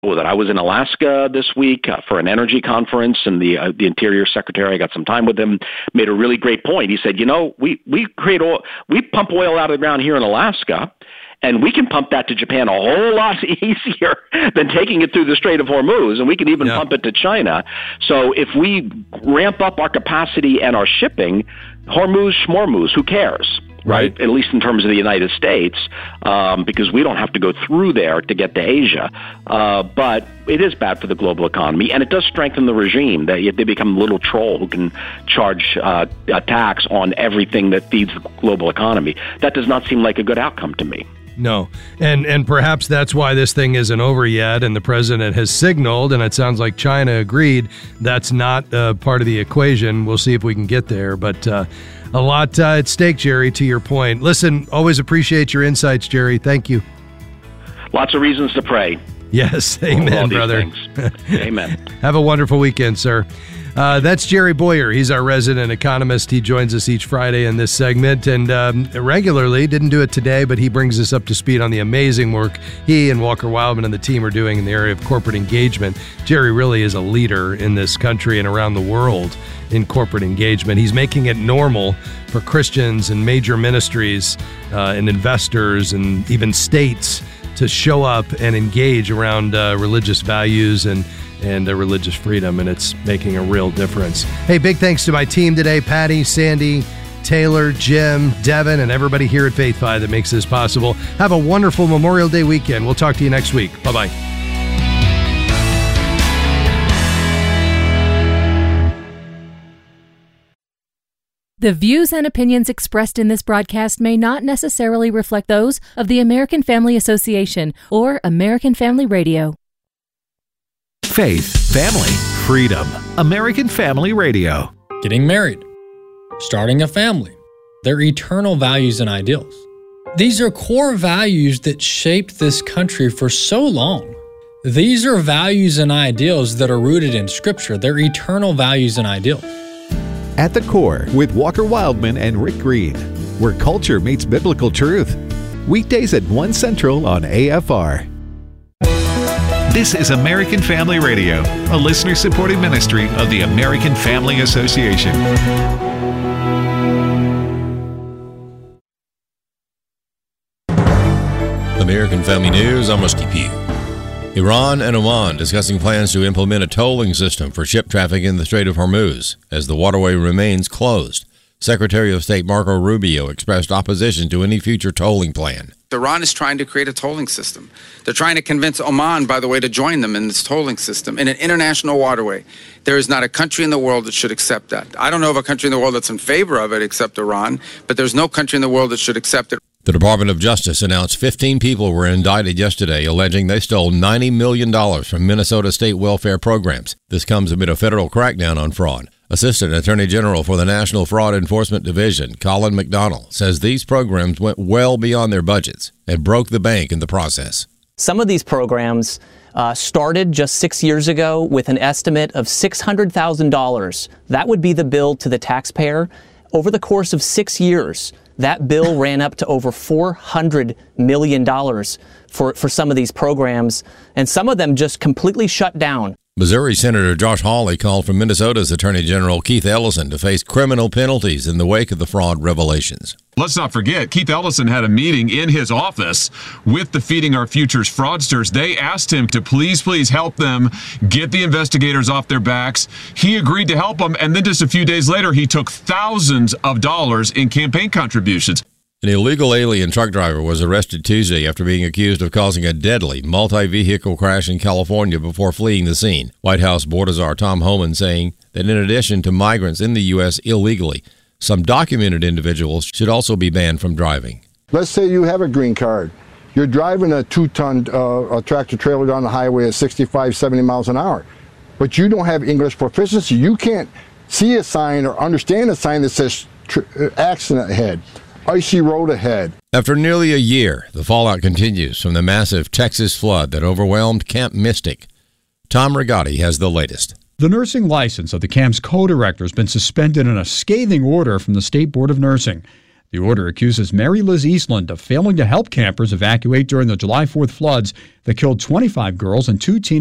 that I was in Alaska this week for an energy conference, and the Interior Secretary, I got some time with him, made a really great point. He said, we create oil, we pump oil out of the ground here in Alaska, and we can pump that to Japan a whole lot easier than taking it through the Strait of Hormuz, and we can even pump it to China. So if we ramp up our capacity and our shipping, Hormuz, schmormuz, who cares? Right, at least in terms of the United States, because we don't have to go through there to get to Asia. But it is bad for the global economy, and it does strengthen the regime. They become a little troll who can charge a tax on everything that feeds the global economy. That does not seem like a good outcome to me. No, and perhaps that's why this thing isn't over yet, and the president has signaled, and it sounds like China agreed, that's not part of the equation. We'll see if we can get there, but a lot at stake, Jerry, to your point. Listen, always appreciate your insights, Jerry. Thank you. Lots of reasons to pray. Yes, amen, brother. Amen. Have a wonderful weekend, sir. That's Jerry Bowyer. He's our resident economist. He joins us each Friday in this segment, and regularly, didn't do it today, but he brings us up to speed on the amazing work he and Walker Wildman and the team are doing in the area of corporate engagement. Jerry really is a leader in this country and around the world in corporate engagement. He's making it normal for Christians and major ministries and investors and even states to show up and engage around religious values and religious freedom, and it's making a real difference. Hey, big thanks to my team today, Patty, Sandy, Taylor, Jim, Devin, and everybody here at Faith5 that makes this possible. Have a wonderful Memorial Day weekend. We'll talk to you next week. Bye-bye. The views and opinions expressed in this broadcast may not necessarily reflect those of the American Family Association or American Family Radio. Faith, family, freedom. American Family Radio. Getting married, starting a family, their eternal values and ideals. These are core values that shaped this country for so long. These are values and ideals that are rooted in Scripture. They're eternal values and ideals. At the Core with Walker Wildman and Rick Green, where culture meets biblical truth. Weekdays at 1 Central on AFR. This is American Family Radio, a listener-supported ministry of the American Family Association. American Family News, I'm Rusty Pugh. Iran and Oman discussing plans to implement a tolling system for ship traffic in the Strait of Hormuz as the waterway remains closed. Secretary of State Marco Rubio expressed opposition to any future tolling plan. Iran is trying to create a tolling system. They're trying to convince Oman, by the way, to join them in this tolling system in an international waterway. There is not a country in the world that should accept that. I don't know of a country in the world that's in favor of it except Iran, but there's no country in the world that should accept it. The Department of Justice announced 15 people were indicted yesterday, alleging they stole $90 million from Minnesota state welfare programs. This comes amid a federal crackdown on fraud. Assistant Attorney General for the National Fraud Enforcement Division, Colin McDonald, says these programs went well beyond their budgets and broke the bank in the process. Some of these programs started just 6 years ago with an estimate of $600,000. That would be the bill to the taxpayer. Over the course of 6 years, that bill ran up to over $400 million for some of these programs, and some of them just completely shut down. Missouri Senator Josh Hawley called for Minnesota's Attorney General Keith Ellison to face criminal penalties in the wake of the fraud revelations. Let's not forget, Keith Ellison had a meeting in his office with the Feeding Our Futures fraudsters. They asked him to please help them get the investigators off their backs. He agreed to help them, and then just a few days later, he took thousands of dollars in campaign contributions. An illegal alien truck driver was arrested Tuesday after being accused of causing a deadly multi-vehicle crash in California before fleeing the scene. White House Board Czar Tom Homan saying that in addition to migrants in the U.S. illegally, some documented individuals should also be banned from driving. Let's say you have a green card. You're driving a 2-ton tractor trailer down the highway at 65, 70 miles an hour, but you don't have English proficiency. You can't see a sign or understand a sign that says accident ahead. Icy road ahead. After nearly a year, the fallout continues from the massive Texas flood that overwhelmed Camp Mystic. Tom Rigotti has the latest. The nursing license of the camp's co-director has been suspended in a scathing order from the State Board of Nursing. The order accuses Mary Liz Eastland of failing to help campers evacuate during the July 4th floods that killed 25 girls and 2 teenagers.